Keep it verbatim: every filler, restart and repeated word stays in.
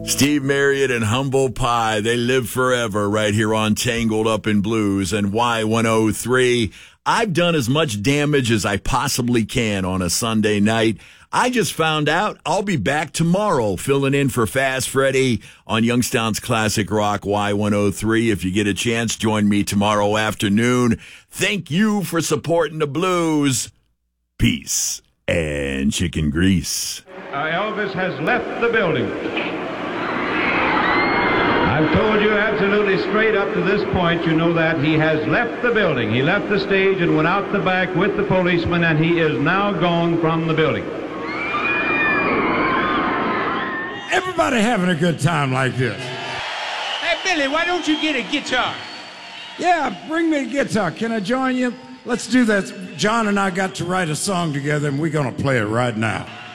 Steve Marriott and Humble Pie, they live forever right here on Tangled Up in Blues and Y one oh three. I've done as much damage as I possibly can on a Sunday night. I just found out I'll be back tomorrow filling in for Fast Freddy on Youngstown's Classic Rock Y one oh three. If you get a chance, join me tomorrow afternoon. Thank you for supporting the blues. Peace and chicken grease. Uh, Elvis has left the building. I've told you absolutely straight up to this point, you know that he has left the building. He left the stage and went out the back with the policeman, and he is now gone from the building. Everybody having a good time like this. Hey, Billy, why don't you get a guitar? Yeah, bring me a guitar. Can I join you? Let's do that. John and I got to write a song together, and we're going to play it right now.